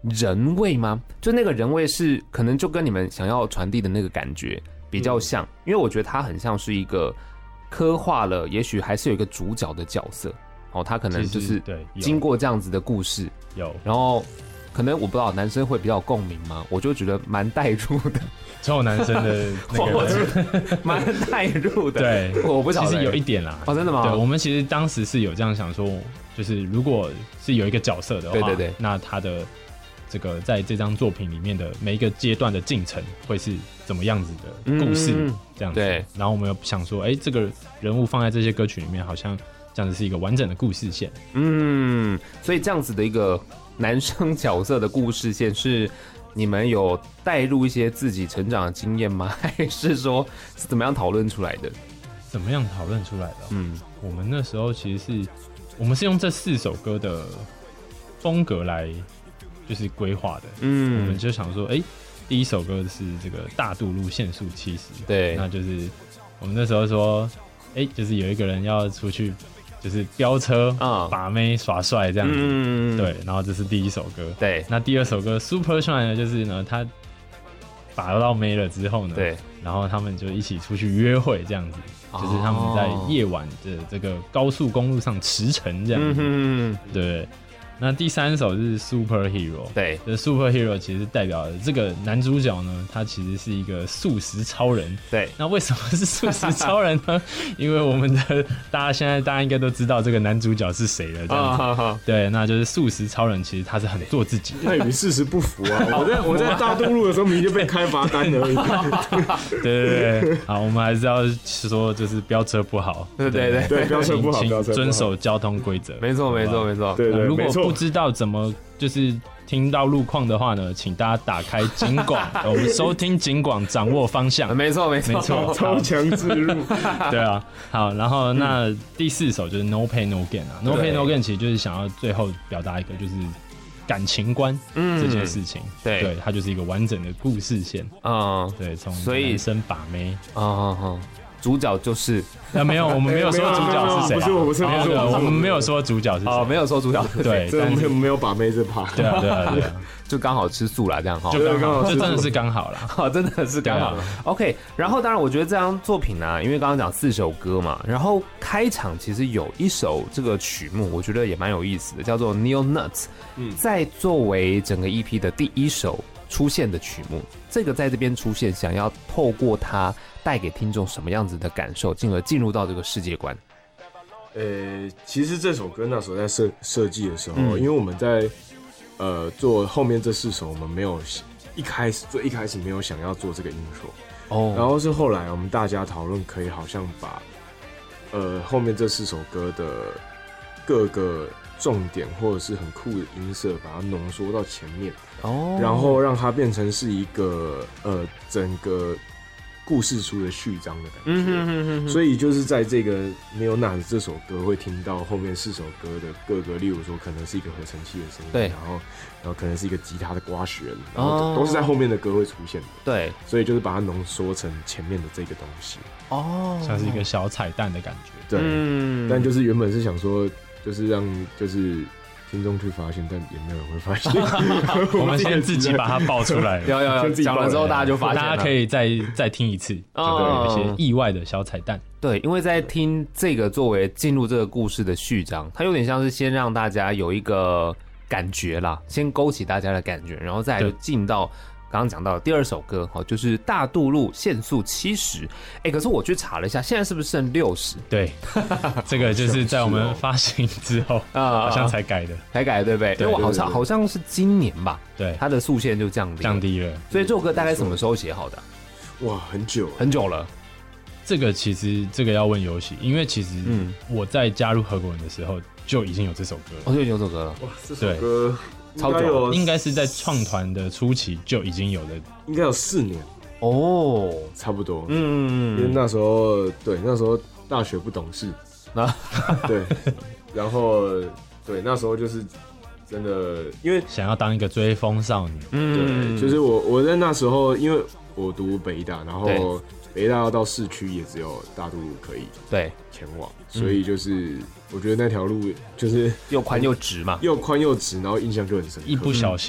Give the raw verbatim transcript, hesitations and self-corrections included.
人味吗？就那个人味是可能就跟你们想要传递的那个感觉比较像，嗯、因为我觉得它很像是一个刻画了，也许还是有一个主角的角色。哦，他可能就是经过这样子的故事， 有， 然后可能我不知道男生会比较有共鸣吗？我就觉得蛮带入的， 臭男生的那个蛮带入的。 对， 我不晓得， 其实有一点啦。 哦，真的吗？ 对，我们其实当时是有这样想说，就是如果是有一个角色的话， 对对对， 那他的这个在这张作品里面的每一个阶段的进程会是怎么样子的故事，嗯、这样子。 对， 然后我们有想说，哎、欸，这个人物放在这些歌曲里面，好像。这样子是一个完整的故事线， 嗯，所以这样子的一个男生角色的故事线，是你们有带入一些自己成长的经验吗？还是说是怎么样讨论出来的？ 怎么样讨论出来的？嗯，我们那时候其实是，我们是用这四首歌的风格来就是规划的，嗯，我们就想说，哎、欸，第一首歌是这个大渡路限速七十， 对， 那就是我们那时候说，哎、欸，就是有一个人要出去。就是飙车、嗯、把妹、耍帅这样子，嗯、对。然后这是第一首歌， 对。 那第二首歌 Super 帅呢，就是呢他把到妹了之后呢， 对。 然后他们就一起出去约会这样子，哦、就是他们在夜晚的这个高速公路上驰骋这样子，嗯、对。那第三首是 Super Hero， 对， 这 Super Hero 其实代表的这个男主角呢，他其实是一个素食超人。 对， 那为什么是素食超人呢？因为我们的大家现在大家应该都知道这个男主角是谁了，这样子。Oh, oh, oh. 对，那就是素食超人，其实他是很做自己。 那与事实不符啊！我在我在大渡路的时候，明明就被开罚单而已。 对对对，好，我们还是要说，就是飙车不好。 对对对对，飙车不好， 请遵守交通规则。 没错没错没错。 对对， 如果不知道怎么就是听到路况的话呢，请大家打开警广，我们收听警广，掌握方向。 没错没错没错， 超强之路。 对啊，好，然后那第四首就是 No Pain No Gain 啊 ，No Pain No Gain 其实就是想要最后表达一个就是感情观这件事情，嗯、对，对，它就是一个完整的故事线啊，嗯、对，从男生把妹啊啊啊。 主角就是啊，没有，我们没有说主角是谁、啊， 不是我，不是，不是我， 我们没有说主角是谁， 哦，没有说主角是谁， 对， 但是没有把妹这趴， 对啊，对啊，对啊， 就刚好吃素啦，这样哈， 就刚好，就真的是刚好啦， 哦，真的是刚好。OK， 然后当然，我觉得这张作品呢、啊，因为刚刚讲四首歌嘛，然后开场其实有一首这个曲目，我觉得也蛮有意思的，叫做《Neo Nuts》，嗯，在作为整个 E P 的第一首出现的曲目，这个在这边出现，想要透过它带给听众什么样子的感受，进而进入到这个世界观。 呃，其实这首歌那时候在设设计的时候、嗯，因为我们在呃做后面这四首，我们没有一开始最一开始没有想要做这个 intro， 哦，然后是后来我们大家讨论，可以好像把呃后面这四首歌的各个重点或者是很酷的音色，把它浓缩到前面，哦，然后让它变成是一个呃整个故事书的序章的感觉，嗯哼哼哼哼，所以就是在这个《Neo Nuts》这首歌会听到后面四首歌的各个，例如说可能是一个合成器的声音，对，然后然后可能是一个吉他的刮弦，然后都是在后面的歌会出现的，对，所以就是把它浓缩成前面的这个东西，哦， 像是一个小彩蛋的感觉， 对，嗯，但就是原本是想说，就是让就是听众去发现，但也没有人会发现。 我们先自己把它爆出来， 有有有，讲了之后大家就发现了， 大家可以再再听一次，就会有一些意外的小彩蛋。 对，因为在听这个作为进入这个故事的序章，它有点像是先让大家有一个感觉啦，先勾起大家的感觉，然后再来就进到刚刚讲到的第二首歌，就是大渡路限速七十。哎，可是我去查了一下，现在是不是剩六十？ 对，这个就是在我们发行之后啊，好像才改的， 才改的，对不对？因为我好像好像是今年吧， 对， 它的速限就降低降低了。 所以这首歌大概什么时候写好的？ 哇，很久很久了。 这个其实这个要问游戏，因为其实我在加入合国人的时候就已经有这首歌了， 哦，就已经有这首歌了。 哇，这首歌。 超久， 应该是在创团的初期就已经有的， 应该有四年哦， 差不多。嗯，因为那时候对那时候大学不懂事啊，对，然后对那时候就是真的，因为想要当一个追风少女， 嗯，对，就是我我在那时候，因为我读北医大，然后北医大要到市区也只有大渡路可以对前往，所以就是。我觉得那条路就是又宽又直嘛， 又宽又直，然后印象就很深刻。 一不小心